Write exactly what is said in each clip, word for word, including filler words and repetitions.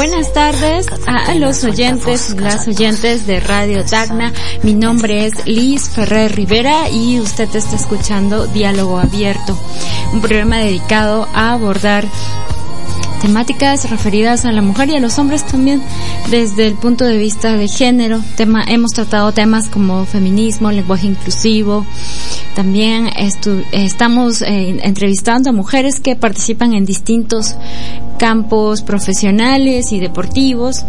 Buenas tardes a los oyentes y las oyentes de Radio Tacna. Mi nombre es Liz Ferrer Rivera y usted está escuchando Diálogo Abierto, un programa dedicado a abordar temáticas referidas a la mujer y a los hombres también desde el punto de vista de género. Tema, hemos tratado temas como feminismo, lenguaje inclusivo. También estu- estamos eh, entrevistando a mujeres que participan en distintos campos profesionales y deportivos.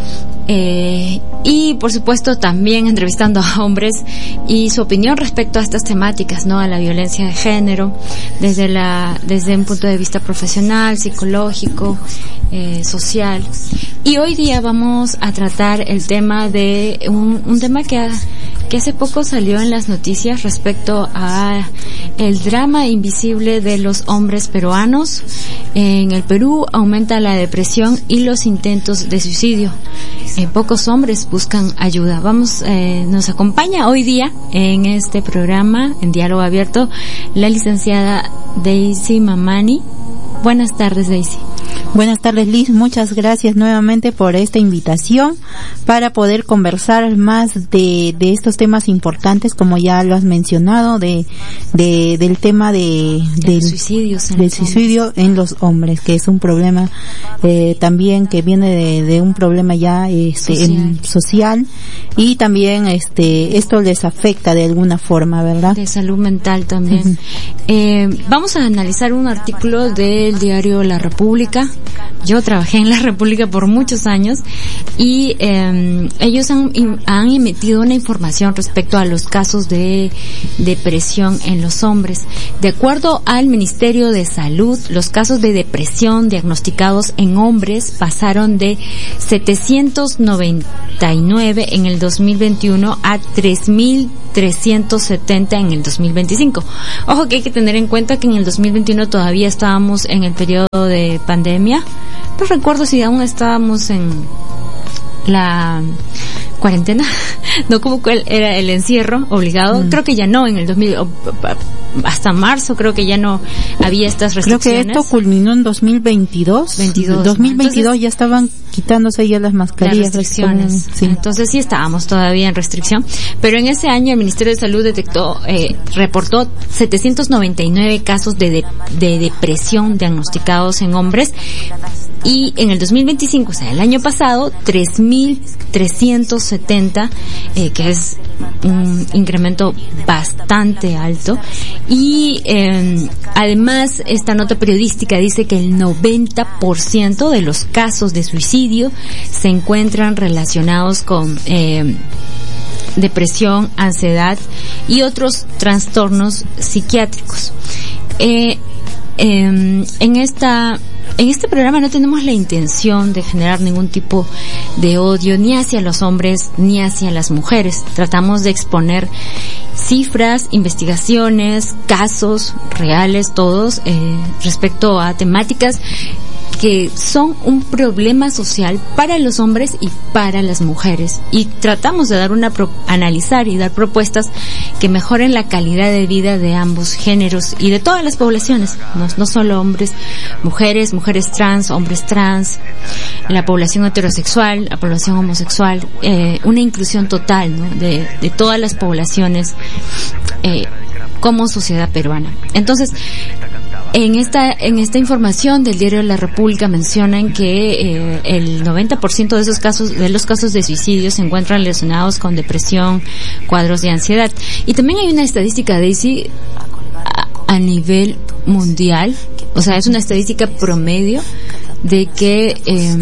Eh, y por supuesto también entrevistando a hombres y su opinión respecto a estas temáticas, ¿no? A la violencia de género, desde la, desde un punto de vista profesional, psicológico, eh, social. Y hoy día vamos a tratar el tema de un, un tema que ha, que hace poco salió en las noticias respecto a el drama invisible de los hombres peruanos. En el Perú aumenta la depresión y los intentos de suicidio. Eh, pocos hombres buscan ayuda. Vamos, eh, nos acompaña hoy día en este programa, en Diálogo Abierto, la licenciada Daisy Mamani. Buenas tardes, Daisy. Buenas tardes, Liz. Muchas gracias nuevamente por esta invitación para poder conversar más de, de estos temas importantes, como ya lo has mencionado, de, de del tema de, del suicidios en del suicidio hombres. en los hombres, que es un problema eh, también que viene de, de un problema ya este, social. En, social y también este esto les afecta de alguna forma, ¿verdad? De salud mental también. Uh-huh. Eh, vamos a analizar un artículo del diario La República. Yo trabajé en La República por muchos años y eh, ellos han, han emitido una información respecto a los casos de depresión en los hombres. De acuerdo al Ministerio de Salud, los casos de depresión diagnosticados en hombres pasaron de setecientos noventa y nueve en el dos mil veintiuno a tres mil trescientos setenta en el dos mil veinticinco. Ojo que hay que tener en cuenta que en el dos mil veintiuno todavía estábamos en el periodo de pandemia. No recuerdo si aún estábamos en la cuarentena, no, como cuál era el encierro obligado. Mm. Creo que ya no, en el dos mil, hasta marzo creo que ya no había estas restricciones. Creo que esto culminó en dos mil veintidós. veintidós, dos mil veintidós. Entonces, ya estaban quitándose ya las mascarillas. Las restricciones. Sí. Entonces sí estábamos todavía en restricción. Pero en ese año el Ministerio de Salud detectó, eh, reportó setecientos noventa y nueve casos de, de, de depresión diagnosticados en hombres. Y en el dos mil veinticinco, o sea, el año pasado, tres mil trescientos setenta, eh, que es un incremento bastante alto. Y eh, además, esta nota periodística dice que el noventa por ciento de los casos de suicidio se encuentran relacionados con eh, depresión, ansiedad y otros trastornos psiquiátricos. Eh, eh, en esta En este programa no tenemos la intención de generar ningún tipo de odio ni hacia los hombres ni hacia las mujeres. Tratamos de exponer cifras, investigaciones, casos reales, todos, eh, respecto a temáticas que son un problema social para los hombres y para las mujeres, y tratamos de dar una pro- analizar y dar propuestas que mejoren la calidad de vida de ambos géneros y de todas las poblaciones, no, no solo hombres, mujeres, mujeres trans, hombres trans, la población heterosexual, la población homosexual, eh, una inclusión total, ¿no? de, de todas las poblaciones eh, como sociedad peruana. Entonces, En esta, en esta información del diario de La República mencionan que eh, el noventa por ciento de esos casos, de los casos de suicidio se encuentran relacionados con depresión, cuadros de ansiedad. Y también hay una estadística, Daisy, a, a nivel mundial, o sea, es una estadística promedio de que eh,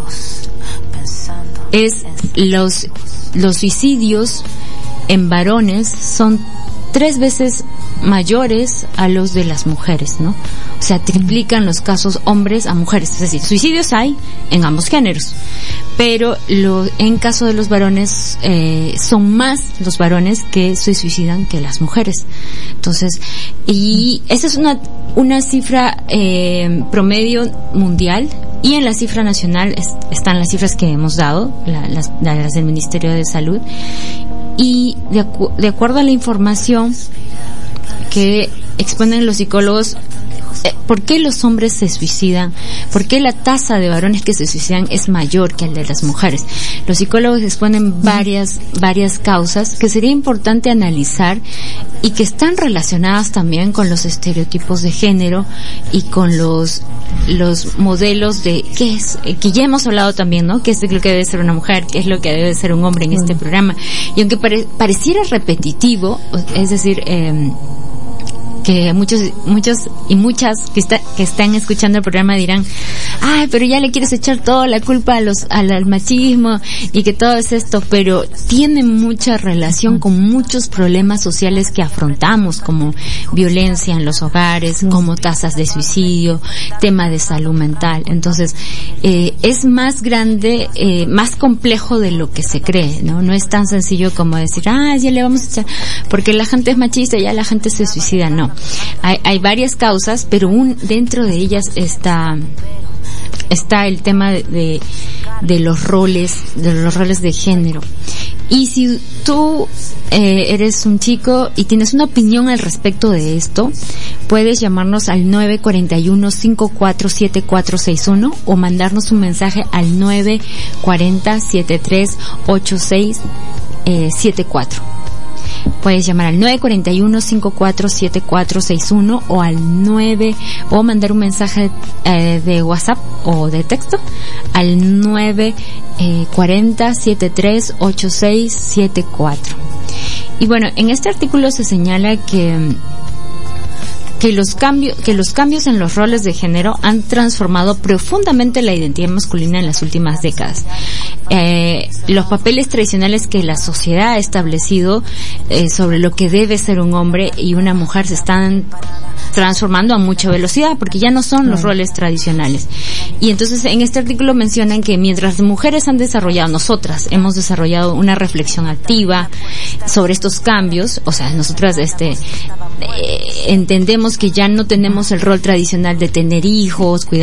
es los, los suicidios en varones son tres veces mayores a los de las mujeres, ¿no? O sea, triplican los casos hombres a mujeres. Es decir, suicidios hay en ambos géneros, pero lo, en caso de los varones eh, son más los varones que se suicidan que las mujeres. Entonces, y esa es una una cifra eh, promedio mundial, y en la cifra nacional es, están las cifras que hemos dado, la, las, las del Ministerio de Salud, y de, acu- de acuerdo a la información que exponen los psicólogos, eh, ¿por qué los hombres se suicidan? ¿Por qué la tasa de varones que se suicidan es mayor que el de las mujeres? Los psicólogos exponen varias, varias causas que sería importante analizar y que están relacionadas también con los estereotipos de género y con los los modelos de qué es, que ya hemos hablado también, ¿no? Qué es lo que debe ser una mujer, qué es lo que debe ser un hombre en este programa. Y aunque pare, pareciera repetitivo, es decir, eh, que muchos muchos y muchas que está, que están escuchando el programa dirán, ay, pero ya le quieres echar toda la culpa a los al, al machismo y que todo es esto, pero tiene mucha relación con muchos problemas sociales que afrontamos, como violencia en los hogares, como tasas de suicidio, tema de salud mental. Entonces, eh, es más grande, eh, más complejo de lo que se cree, ¿no? No es tan sencillo como decir, ah, ya le vamos a echar, porque la gente es machista, ya la gente se suicida. No. Hay, hay varias causas, pero un, dentro de ellas está, está el tema de, de, de los roles, de los roles de género. Y si tú eh, eres un chico y tienes una opinión al respecto de esto, puedes llamarnos al nueve cuatro uno, cinco cuatro siete cuatro seis uno o mandarnos un mensaje al nueve cuatro cero, siete tres ocho seis siete cuatro. Puedes llamar al nueve cuatro uno, cinco cuatro siete cuatro seis uno o al nueve o mandar un mensaje eh, de WhatsApp o de texto al nueve cuatro cero, siete tres ocho seis siete cuatro. Y bueno, en este artículo se señala que que los cambios que los cambios en los roles de género han transformado profundamente la identidad masculina en las últimas décadas. Eh, los papeles tradicionales que la sociedad ha establecido eh, sobre lo que debe ser un hombre y una mujer se están transformando a mucha velocidad porque ya no son los roles tradicionales. Y entonces en este artículo mencionan que mientras las mujeres han desarrollado, nosotras hemos desarrollado una reflexión activa sobre estos cambios, o sea, nosotras este eh, entendemos que ya no tenemos el rol tradicional de tener hijos, cuidar